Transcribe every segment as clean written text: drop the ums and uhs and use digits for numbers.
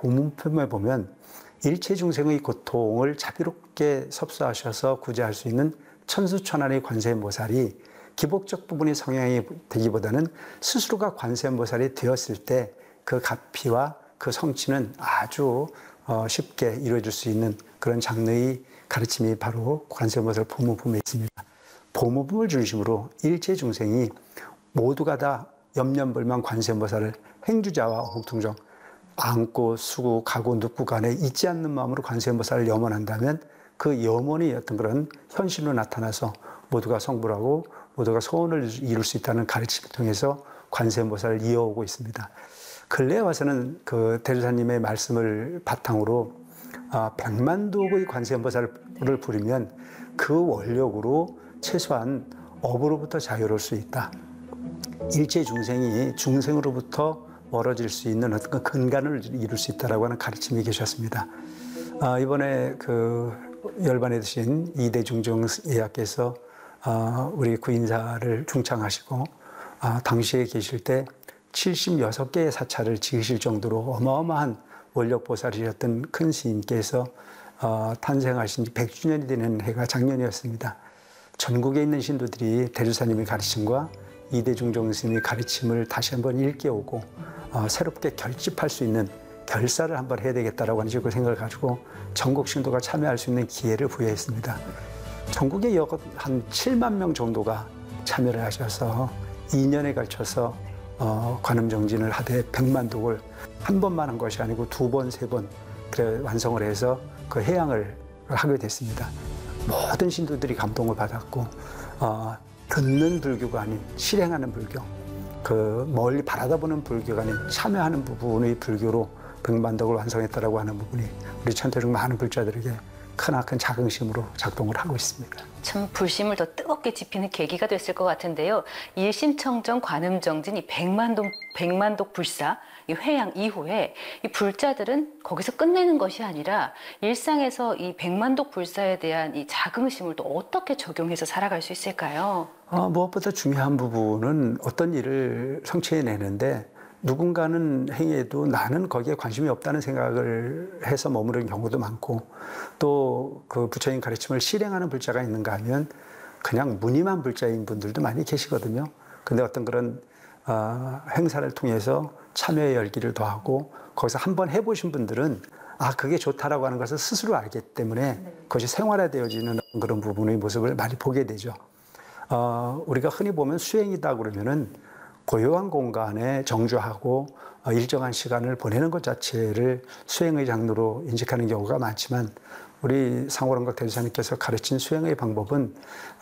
보문품에 보면 일체 중생의 고통을 자비롭게 섭수하셔서 구제할 수 있는 천수천안의 관세음보살이 기복적 부분이 성향이 되기보다는 스스로가 관세음보살이 되었을 때 그 가피와 그 성취는 아주 쉽게 이루어질 수 있는 그런 장르의 가르침이 바로 관세음보살 보문품에 있습니다. 보문품을 중심으로 일체 중생이 모두가 다 염려불만 관세음보살을 행주자와 혹통정 안고 수고 가고 눕고 간에 잊지 않는 마음으로 관세음보살을 염원한다면 그 염원이 어떤 그런 현실로 나타나서 모두가 성불하고 모두가 소원을 이룰 수 있다는 가르침을 통해서 관세음보살을 이어오고 있습니다. 근래에 와서는 그 대주사님의 말씀을 바탕으로 백만독의 관세음보살을 부리면 그 원력으로 최소한 업으로부터 자유로울 수 있다. 일체 중생이 중생으로부터 멀어질 수 있는 어떤 근간을 이룰 수 있다라고 하는 가르침이 계셨습니다. 이번에 그 열반에 드신 이대중정 예약께서 우리 구인사를 중창하시고 당시에 계실 때 76개의 사찰을 지으실 정도로 어마어마한 원력보살이셨던 큰 스님께서 탄생하신 지 100주년이 되는 해가 작년이었습니다. 전국에 있는 신도들이 대주사님의 가르침과 이대중정 스님의 가르침을 다시 한번 일깨우고 새롭게 결집할 수 있는 결사를 한번 해야 되겠다라고 하는 식으로 생각을 가지고 전국 신도가 참여할 수 있는 기회를 부여했습니다. 전국에 약 한 7만 명 정도가 참여를 하셔서 2년에 걸쳐서 관음정진을 하되 100만독을 한 번만 한 것이 아니고 2번, 3번 그래 완성을 해서 그 해양을 하게 됐습니다. 모든 신도들이 감동을 받았고 듣는 불교가 아닌 실행하는 불교, 그 멀리 바라다보는 불교가 아닌 참여하는 부분의 불교로 백만덕을 완성했다라고 하는 부분이 우리 천태중 많은 불자들에게 크나큰 자긍심으로 작동을 하고 있습니다. 참 불심을 더 뜨겁게 지피는 계기가 됐을 것 같은데요. 일심청정 관음정진 이 백만독 불사 이 회양 이후에 이 불자들은 거기서 끝내는 것이 아니라 일상에서 이 백만독 불사에 대한 이 자긍심을 또 어떻게 적용해서 살아갈 수 있을까요? 무엇보다 중요한 부분은 어떤 일을 성취해내는데 누군가는 행해도 나는 거기에 관심이 없다는 생각을 해서 머무르는 경우도 많고 또 그 부처님 가르침을 실행하는 불자가 있는가 하면 그냥 무님한 불자인 분들도 많이 계시거든요. 근데 어떤 그런 행사를 통해서 참여의 열기를 더하고 거기서 한번 해보신 분들은 그게 좋다라고 하는 것을 스스로 알기 때문에 그것이 생활화되어지는 그런 부분의 모습을 많이 보게 되죠. 우리가 흔히 보면 수행이다 그러면은 고요한 공간에 정주하고 일정한 시간을 보내는 것 자체를 수행의 장르로 인식하는 경우가 많지만 우리 상호론각 대주사님께서 가르친 수행의 방법은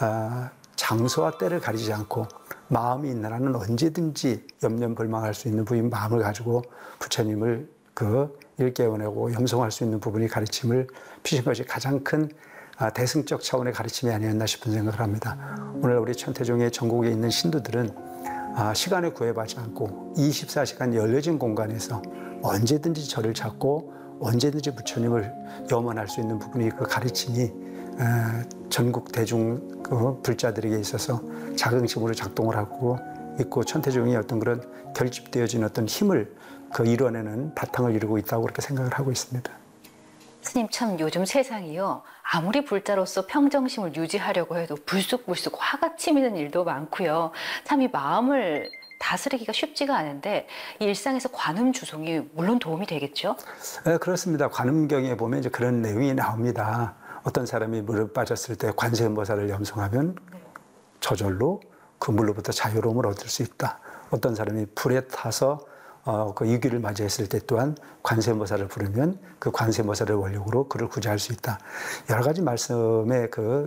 장소와 때를 가리지 않고 마음이 있는 한은 언제든지 염려불망할 수 있는 부인 마음을 가지고 부처님을 일깨워내고 염송할 수 있는 부분이 가르침을 피신 것이 가장 큰 대승적 차원의 가르침이 아니었나 싶은 생각을 합니다. 오늘 우리 천태종의 전국에 있는 신도들은 시간에 구애받지 않고 24시간 열려진 공간에서 언제든지 저를 찾고 언제든지 부처님을 염원할 수 있는 부분이 그 가르침이 전국 대중 불자들에게 있어서 자긍심으로 작동을 하고 있고 천태종이 어떤 그런 결집되어진 어떤 힘을 이뤄내는 바탕을 이루고 있다고 그렇게 생각을 하고 있습니다. 스님 참 요즘 세상이요. 아무리 불자로서 평정심을 유지하려고 해도 불쑥불쑥 화가 치미는 일도 많고요. 참 이 마음을 다스리기가 쉽지가 않은데 이 일상에서 관음 주송이 물론 도움이 되겠죠? 네, 그렇습니다. 관음경에 보면 이제 그런 내용이 나옵니다. 어떤 사람이 물에 빠졌을 때 관세음보살을 염송하면 저절로 그 물로부터 자유로움을 얻을 수 있다. 어떤 사람이 불에 타서 그 위기를 맞이했을 때 또한 관세음보살을 부르면 그 관세음보살의 원력으로 그를 구제할 수 있다. 여러 가지 말씀에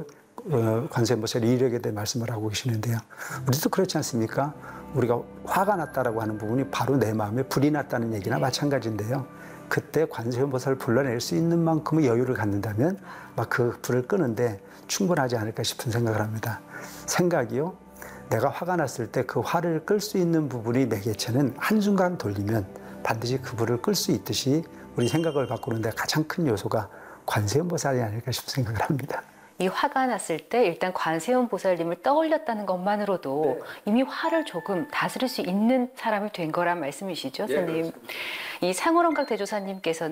관세음보살이 이력에 대해 말씀을 하고 계시는데요. 우리도 그렇지 않습니까? 우리가 화가 났다라고 하는 부분이 바로 내 마음에 불이 났다는 얘기나 마찬가지인데요. 그때 관세음보살을 불러낼 수 있는 만큼의 여유를 갖는다면 그 불을 끄는데 충분하지 않을까 싶은 생각을 합니다. 생각이요. 내가 화가 났을 때 그 화를 끌 수 있는 부분이 매개체는 한순간 돌리면 반드시 그 불을 끌 수 있듯이 우리 생각을 바꾸는데 가장 큰 요소가 관세음보살이 아닐까 싶은 생각을 합니다. 이 화가 났을 때 일단 관세음보살님을 떠올렸다는 것만으로도 이미 화를 조금 다스릴 수 있는 사람이 된 거란 말씀이시죠, 스님? 이 상호론각 대조사님께서는